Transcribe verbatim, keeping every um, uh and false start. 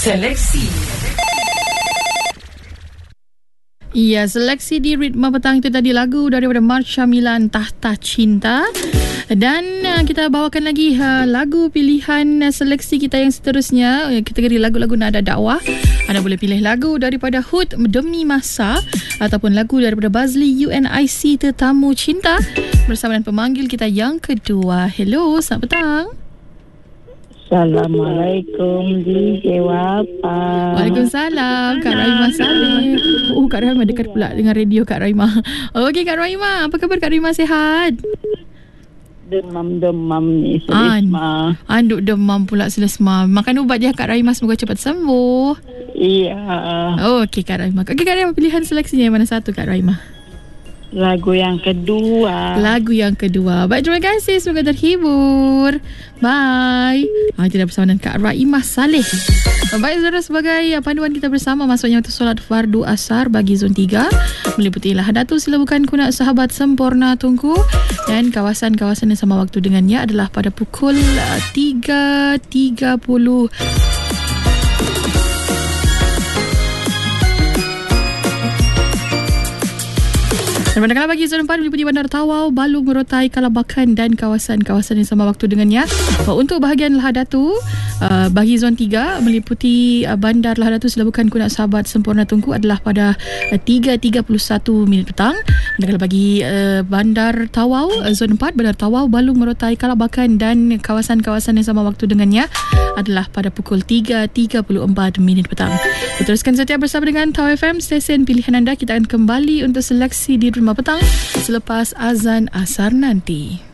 Seleksi. Ya, seleksi di Ritma Petang itu tadi lagu daripada Marsha Milan, Tahta Cinta. Dan uh, kita bawakan lagi uh, lagu pilihan uh, seleksi kita yang seterusnya, uh, kategori lagu-lagu nada dakwah. Anda boleh pilih lagu daripada Hood Demi Masa ataupun lagu daripada Bazli U N I C Tetamu Cinta bersama dengan pemanggil kita yang kedua. Hello, selamat petang. Assalamualaikum, D J Wapa. Waalaikumsalam, Kak Raimah Saleh. Oh, Kak Raimah dekat pula dengan radio Kak Raimah. Okey, Kak Raimah, apa khabar Kak Raimah, sihat? Demam-demam ni, selesma. An, anduk demam pula selesma. Makan ubat je Kak Raimah, semoga cepat sembuh. Iya. Oh, okey Kak Raimah. Okey Kak Raimah, pilihan seleksinya yang mana satu Kak Raimah? Lagu yang kedua. Lagu yang kedua. Baik, terima kasih. Semoga terhibur. Bye. Ha, kita dah bersama dengan Kak Raimah Saleh. Baik, saudara, sebagai panduan kita bersama masuknya untuk solat fardu asar bagi zon tiga meliputi Lahadatul Silabukan Kunak Sahabat Sempurna Tunku, dan kawasan-kawasan yang sama waktu dengannya adalah pada pukul tiga tiga puluh. Dan pada kala bagi zon empat meliputi Bandar Tawau, Balung, Merotai, Kalabakan dan kawasan-kawasan yang sama waktu dengannya. Untuk bahagian Lahadatu, uh, bagi zon tiga meliputi uh, Bandar Lahadatu Silabukan Kunak Sahabat Sempurna Tunku adalah pada uh, tiga tiga puluh satu minit petang. Dan kalau bagi uh, Bandar Tawau, uh, zon empat, Bandar Tawau, Balung, Merotai, Kalabakan dan kawasan-kawasan yang sama waktu dengannya adalah pada pukul tiga tiga puluh empat minit petang. Teruskan setia bersama dengan Tau F M, stesen pilihan anda. Kita akan kembali untuk seleksi di Ritma Petang selepas azan asar nanti.